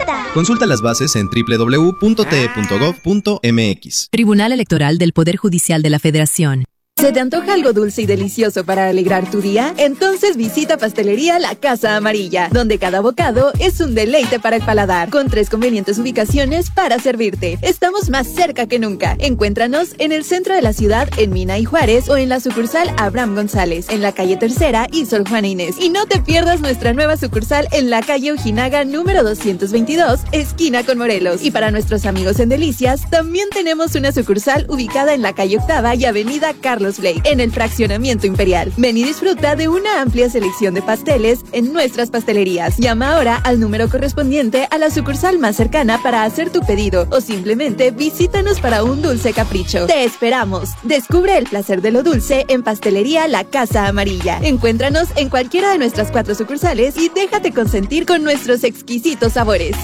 vota. Consulta las bases en www.te.gov.mx. Tribunal Electoral del Poder Judicial de la Federación. ¿Se te antoja algo dulce y delicioso para alegrar tu día? Entonces visita Pastelería La Casa Amarilla, donde cada bocado es un deleite para el paladar, con 3 convenientes ubicaciones para servirte. Estamos más cerca que nunca. Encuéntranos en el centro de la ciudad, en Mina y Juárez, o en la sucursal Abraham González, en la calle Tercera y Sor Juana Inés. Y no te pierdas nuestra nueva sucursal en la calle Ojinaga número 222, esquina con Morelos. Y para nuestros amigos en Delicias, también tenemos una sucursal ubicada en la calle Octava y avenida Carlos Blake, en el Fraccionamiento Imperial. Ven y disfruta de una amplia selección de pasteles en nuestras pastelerías. Llama ahora al número correspondiente a la sucursal más cercana para hacer tu pedido, o simplemente visítanos para un dulce capricho. ¡Te esperamos! Descubre el placer de lo dulce en Pastelería La Casa Amarilla. Encuéntranos en cualquiera de nuestras 4 sucursales y déjate consentir con nuestros exquisitos sabores.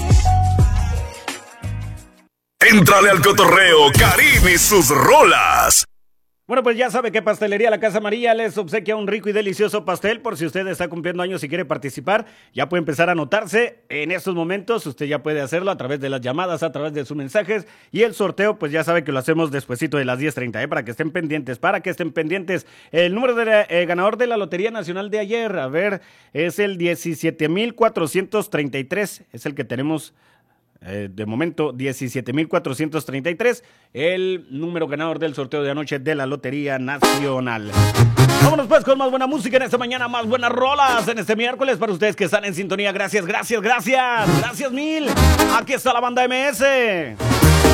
Éntrale al cotorreo, Karim y sus rolas. Bueno, pues ya sabe que Pastelería La Casa Amarilla les obsequia un rico y delicioso pastel. Por si usted está cumpliendo años y quiere participar, ya puede empezar a anotarse en estos momentos. Usted ya puede hacerlo a través de las llamadas, a través de sus mensajes. Y el sorteo, pues ya sabe que lo hacemos despuesito de las 10:30, para que estén pendientes, El número de ganador de la Lotería Nacional de ayer, a ver, es el 17,433. Es el que tenemos... de momento, 17,433, el número ganador del sorteo de anoche de la Lotería Nacional. Vámonos pues con más buena música en esta mañana, más buenas rolas en este miércoles para ustedes que están en sintonía. Gracias mil. Aquí está la banda MS.